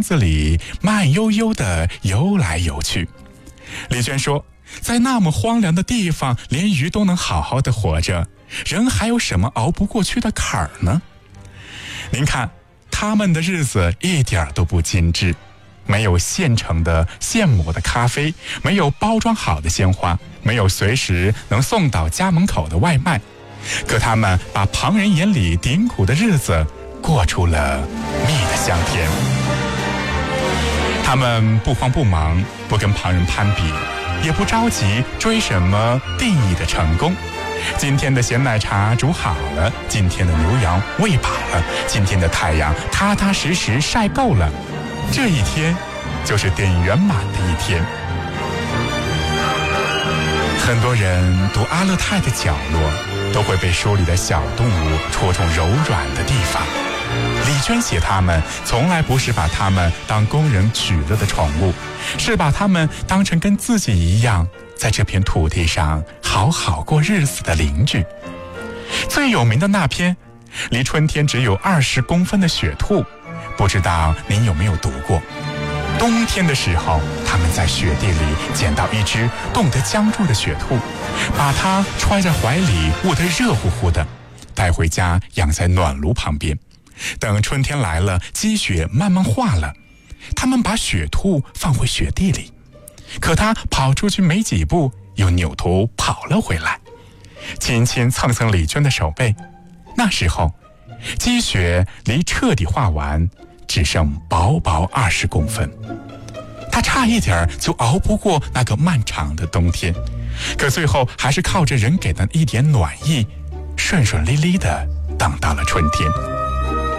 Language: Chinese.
子里慢悠悠地游来游去。李娟说，在那么荒凉的地方，连鱼都能好好的活着，人还有什么熬不过去的坎儿呢？您看，他们的日子一点都不精致，没有现成的现磨的咖啡，没有包装好的鲜花，没有随时能送到家门口的外卖，可他们把旁人眼里顶苦的日子过出了蜜的香甜。他们不慌不忙，不跟旁人攀比，也不着急追什么定义的成功。今天的咸奶茶煮好了，今天的牛羊喂饱了，今天的太阳踏踏实实晒够了，这一天就是电影圆满的一天。很多人读阿勒泰的角落，都会被书里的小动物戳中柔软的地方。李娟写他们，从来不是把他们当工人取乐的宠物，是把他们当成跟自己一样，在这片土地上好好过日子的邻居。最有名的那篇离春天只有20公分的雪兔，不知道您有没有读过？冬天的时候，他们在雪地里捡到一只冻得僵住的雪兔，把它揣在怀里，捂得热乎乎的，带回家养在暖炉旁边。等春天来了，积雪慢慢化了，他们把雪兔放回雪地里，可它跑出去没几步，又扭头跑了回来，轻轻蹭蹭李娟的手背。那时候积雪离彻底化完只剩薄薄20公分，他差一点就熬不过那个漫长的冬天，可最后还是靠着人给的一点暖意，顺顺利利的等到了春天。